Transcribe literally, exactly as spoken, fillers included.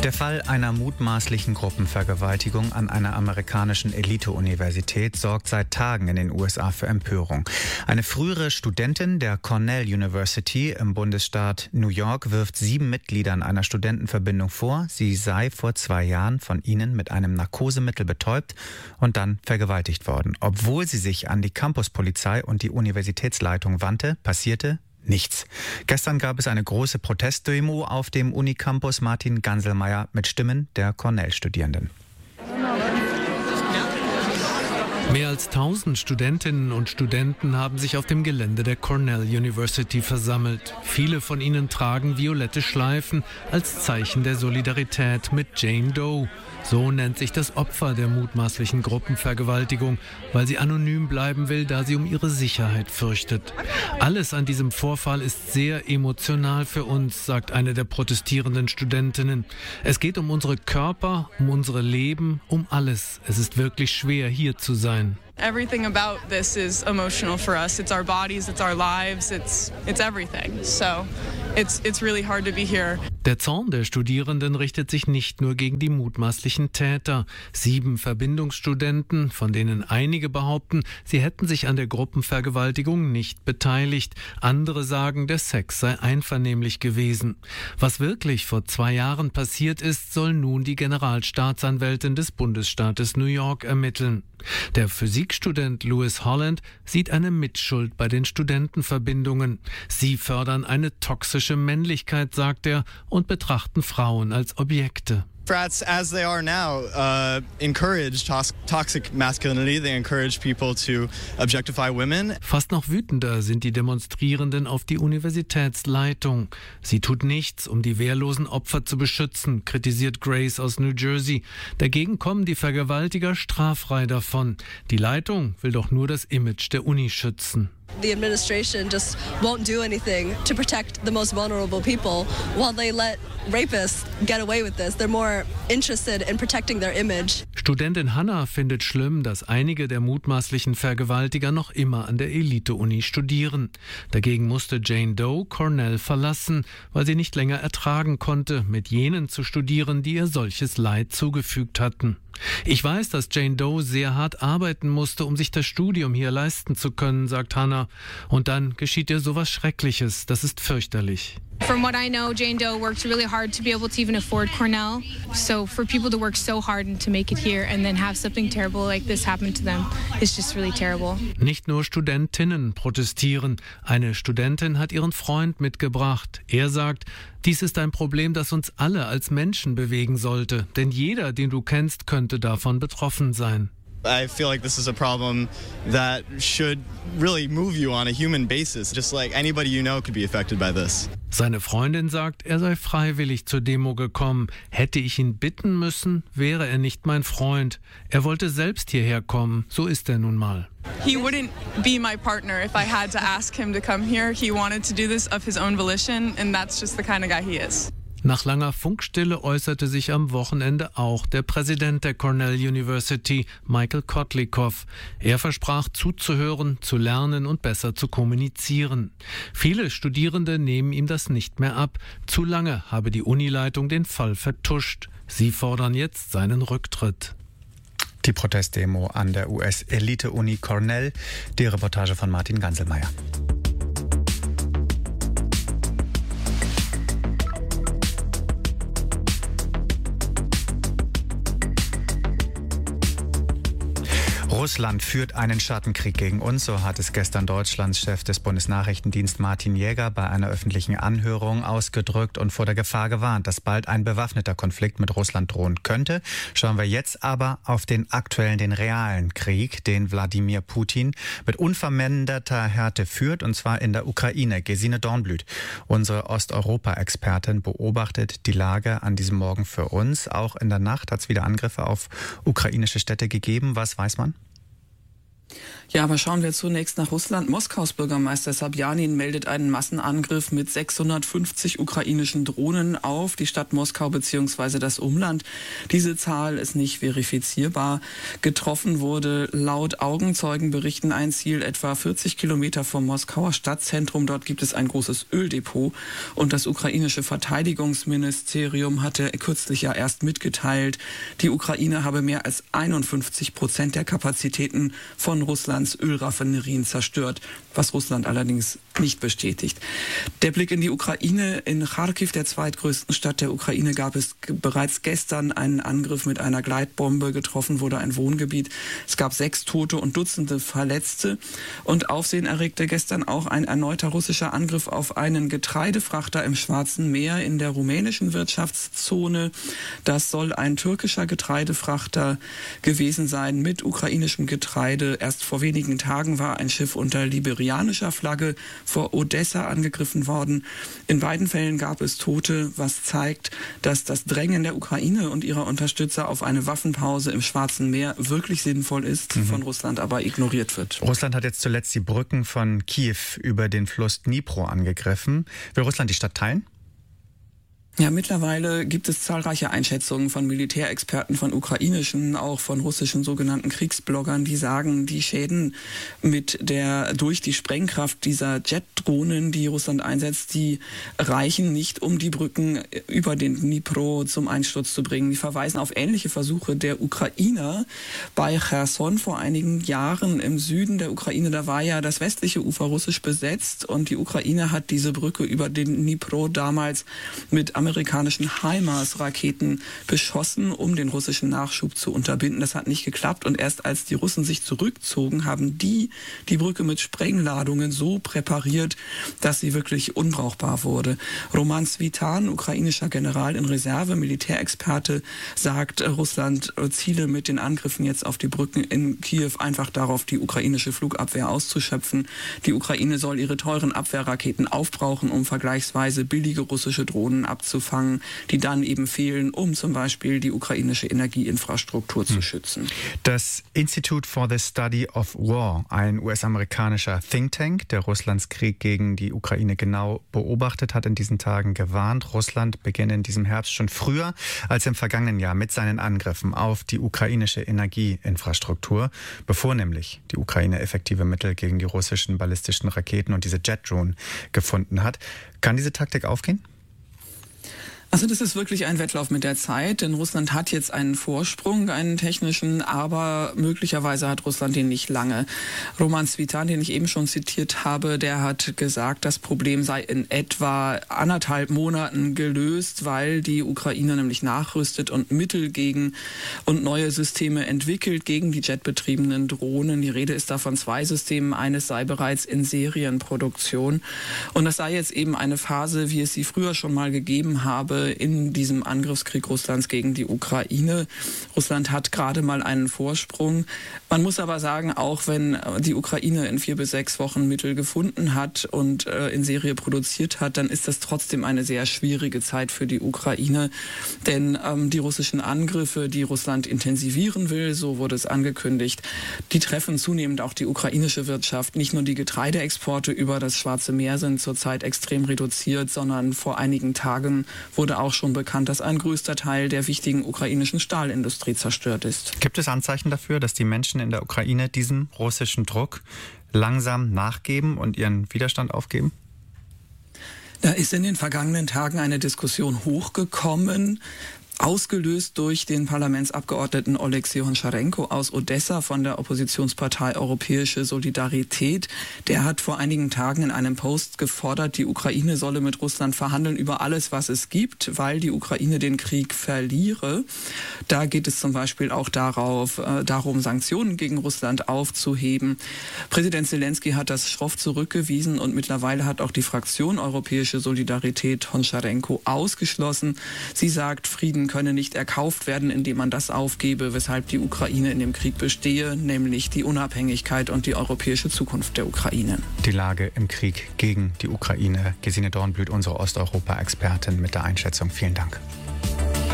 Der Fall einer mutmaßlichen Gruppenvergewaltigung an einer amerikanischen Elite-Universität sorgt seit Tagen in den U S A für Empörung. Eine frühere Studentin der Cornell University im Bundesstaat New York wirft sieben Mitgliedern einer Studentenverbindung vor, sie sei vor zwei Jahren von ihnen mit einem Narkosemittel betäubt und dann vergewaltigt worden. Obwohl sie sich an die Campuspolizei und die Universitätsleitung wandte, passierte nichts. Gestern gab es eine große Protestdemo auf dem Unicampus. Martin Ganselmeier mit Stimmen der Cornell-Studierenden. Mehr als tausend Studentinnen und Studenten haben sich auf dem Gelände der Cornell University versammelt. Viele von ihnen tragen violette Schleifen als Zeichen der Solidarität mit Jane Doe. So nennt sich das Opfer der mutmaßlichen Gruppenvergewaltigung, weil sie anonym bleiben will, da sie um ihre Sicherheit fürchtet. Alles an diesem Vorfall ist sehr emotional für uns, sagt eine der protestierenden Studentinnen. Es geht um unsere Körper, um unsere Leben, um alles. Es ist wirklich schwer, hier zu sein. Everything about this is emotional for us. It's our bodies, it's our lives, it's it's everything. So it's it's really hard to be here. Der Zorn der Studierenden richtet sich nicht nur gegen die mutmaßlichen Täter. Sieben Verbindungsstudenten, von denen einige behaupten, sie hätten sich an der Gruppenvergewaltigung nicht beteiligt. Andere sagen, der Sex sei einvernehmlich gewesen. Was wirklich vor zwei Jahren passiert ist, soll nun die Generalstaatsanwältin des Bundesstaates New York ermitteln. Der Physikstudent Lewis Holland sieht eine Mitschuld bei den Studentenverbindungen. Sie fördern eine toxische Männlichkeit, sagt er, und betrachten Frauen als Objekte. Frats, as they are now, uh, encourage tos- toxic masculinity. They encourage people to objectify women. Fast noch wütender sind die Demonstrierenden auf die Universitätsleitung. Sie tut nichts, um die wehrlosen Opfer zu beschützen, kritisiert Grace aus New Jersey. Dagegen kommen die Vergewaltiger straffrei davon. Die Leitung will doch nur das Image der Uni schützen. The administration just won't do anything to protect the most vulnerable people while they let rapists get away with this. They're more interested in protecting their image. Studentin Hannah findet schlimm, dass einige der mutmaßlichen Vergewaltiger noch immer an der Elite-Uni studieren. Dagegen musste Jane Doe Cornell verlassen, weil sie nicht länger ertragen konnte, mit jenen zu studieren, die ihr solches Leid zugefügt hatten. Ich weiß, dass Jane Doe sehr hart arbeiten musste, um sich das Studium hier leisten zu können, sagt Hannah. Und dann geschieht ihr sowas Schreckliches. Das ist fürchterlich. From what I know, Jane Doe worked really hard to be able to even afford Cornell. So for people to work so hard and to make it here and then have something terrible like this happen to them is just really terrible. Nicht nur Studentinnen protestieren. Eine Studentin hat ihren Freund mitgebracht. Er sagt, dies ist ein Problem, das uns alle als Menschen bewegen sollte. Denn jeder, den du kennst, könnte davon betroffen sein. I feel like this is a problem that should really move you on a human basis. Just like anybody you know could be affected by this. Seine Freundin sagt, er sei freiwillig zur Demo gekommen. Hätte ich ihn bitten müssen, wäre er nicht mein Freund. Er wollte selbst hierher kommen. So ist er nun mal. He wouldn't be my partner if I had to ask him to come here. He wanted to do this of his own volition, and that's just the kind of guy he is. Nach langer Funkstille äußerte sich am Wochenende auch der Präsident der Cornell University, Michael Kotlikoff. Er versprach zuzuhören, zu lernen und besser zu kommunizieren. Viele Studierende nehmen ihm das nicht mehr ab. Zu lange habe die Unileitung den Fall vertuscht. Sie fordern jetzt seinen Rücktritt. Die Protestdemo an der U S-Elite-Uni Cornell. Die Reportage von Martin Ganselmeier. Russland führt einen Schattenkrieg gegen uns, so hat es gestern Deutschlands Chef des Bundesnachrichtendienstes Martin Jäger bei einer öffentlichen Anhörung ausgedrückt und vor der Gefahr gewarnt, dass bald ein bewaffneter Konflikt mit Russland drohen könnte. Schauen wir jetzt aber auf den aktuellen, den realen Krieg, den Wladimir Putin mit unverminderter Härte führt, und zwar in der Ukraine. Gesine Dornblüt, unsere Osteuropa-Expertin, beobachtet die Lage an diesem Morgen für uns. Auch in der Nacht hat es wieder Angriffe auf ukrainische Städte gegeben. Was weiß man? Ja, aber schauen wir zunächst nach Russland. Moskaus Bürgermeister Sobjanin meldet einen Massenangriff mit sechshundertfünfzig ukrainischen Drohnen auf die Stadt Moskau bzw. das Umland. Diese Zahl ist nicht verifizierbar. Getroffen wurde laut Augenzeugenberichten ein Ziel etwa vierzig Kilometer vom Moskauer Stadtzentrum. Dort gibt es ein großes Öldepot. Und das ukrainische Verteidigungsministerium hatte kürzlich ja erst mitgeteilt, die Ukraine habe mehr als einundfünfzig Prozent der Kapazitäten von Russland Ölraffinerien zerstört, was Russland allerdings nicht bestätigt. Der Blick in die Ukraine. In Charkiw, der zweitgrößten Stadt der Ukraine, gab es bereits gestern einen Angriff mit einer Gleitbombe. Getroffen wurde ein Wohngebiet. Es gab sechs Tote und Dutzende Verletzte. Und Aufsehen erregte gestern auch ein erneuter russischer Angriff auf einen Getreidefrachter im Schwarzen Meer in der rumänischen Wirtschaftszone. Das soll ein türkischer Getreidefrachter gewesen sein mit ukrainischem Getreide. Erst vor wenigen Tagen war ein Schiff unter liberianischer Flagge vor Odessa angegriffen worden. In beiden Fällen gab es Tote, was zeigt, dass das Drängen der Ukraine und ihrer Unterstützer auf eine Waffenpause im Schwarzen Meer wirklich sinnvoll ist, mhm. von Russland aber ignoriert wird. Russland hat jetzt zuletzt die Brücken von Kiew über den Fluss Dnipro angegriffen. Will Russland die Stadt teilen? Ja, mittlerweile gibt es zahlreiche Einschätzungen von Militärexperten, von ukrainischen, auch von russischen sogenannten Kriegsbloggern, die sagen, die Schäden mit der durch die Sprengkraft dieser Jetdrohnen, die Russland einsetzt, die reichen nicht, um die Brücken über den Dnipro zum Einsturz zu bringen. Die verweisen auf ähnliche Versuche der Ukrainer bei Cherson vor einigen Jahren im Süden der Ukraine. Da war ja das westliche Ufer russisch besetzt und die Ukraine hat diese Brücke über den Dnipro damals mit amerikanischen HIMARS-Raketen beschossen, um den russischen Nachschub zu unterbinden. Das hat nicht geklappt und erst als die Russen sich zurückzogen, haben die die Brücke mit Sprengladungen so präpariert, dass sie wirklich unbrauchbar wurde. Roman Svitan, ukrainischer General in Reserve, Militärexperte, sagt, Russland ziele mit den Angriffen jetzt auf die Brücken in Kiew einfach darauf, die ukrainische Flugabwehr auszuschöpfen. Die Ukraine soll ihre teuren Abwehrraketen aufbrauchen, um vergleichsweise billige russische Drohnen abzufangen, die dann eben fehlen, um zum Beispiel die ukrainische Energieinfrastruktur zu schützen. Das Institute for the Study of War, ein U S-amerikanischer Think Tank, der Russlands Krieg gegen die Ukraine genau beobachtet, hat in diesen Tagen gewarnt, Russland beginne in diesem Herbst schon früher als im vergangenen Jahr mit seinen Angriffen auf die ukrainische Energieinfrastruktur, bevor nämlich die Ukraine effektive Mittel gegen die russischen ballistischen Raketen und diese Jet-Drohnen gefunden hat. Kann diese Taktik aufgehen? Also das ist wirklich ein Wettlauf mit der Zeit, denn Russland hat jetzt einen Vorsprung, einen technischen, aber möglicherweise hat Russland den nicht lange. Roman Svitan, den ich eben schon zitiert habe, der hat gesagt, das Problem sei in etwa anderthalb Monaten gelöst, weil die Ukraine nämlich nachrüstet und Mittel gegen und neue Systeme entwickelt gegen die jetbetriebenen Drohnen. Die Rede ist da von zwei Systemen, eines sei bereits in Serienproduktion. Und das sei jetzt eben eine Phase, wie es sie früher schon mal gegeben habe, in diesem Angriffskrieg Russlands gegen die Ukraine. Russland hat gerade mal einen Vorsprung. Man muss aber sagen, auch wenn die Ukraine in vier bis sechs Wochen Mittel gefunden hat und äh, in Serie produziert hat, dann ist das trotzdem eine sehr schwierige Zeit für die Ukraine. Denn ähm, die russischen Angriffe, die Russland intensivieren will, so wurde es angekündigt, die treffen zunehmend auch die ukrainische Wirtschaft. Nicht nur die Getreideexporte über das Schwarze Meer sind zurzeit extrem reduziert, sondern vor einigen Tagen wurde auch schon bekannt, dass ein größter Teil der wichtigen ukrainischen Stahlindustrie zerstört ist. Gibt es Anzeichen dafür, dass die Menschen in der Ukraine diesem russischen Druck langsam nachgeben und ihren Widerstand aufgeben? Da ist in den vergangenen Tagen eine Diskussion hochgekommen, ausgelöst durch den Parlamentsabgeordneten Oleksiy Honcharenko aus Odessa von der Oppositionspartei Europäische Solidarität. Der hat vor einigen Tagen in einem Post gefordert, die Ukraine solle mit Russland verhandeln über alles, was es gibt, weil die Ukraine den Krieg verliere. Da geht es zum Beispiel auch darauf, äh, darum, Sanktionen gegen Russland aufzuheben. Präsident Zelensky hat das schroff zurückgewiesen und mittlerweile hat auch die Fraktion Europäische Solidarität Honcharenko ausgeschlossen. Sie sagt, Frieden könne nicht erkauft werden, indem man das aufgebe, weshalb die Ukraine in dem Krieg bestehe, nämlich die Unabhängigkeit und die europäische Zukunft der Ukraine. Die Lage im Krieg gegen die Ukraine. Gesine Dornblüt, unsere Osteuropa-Expertin mit der Einschätzung. Vielen Dank.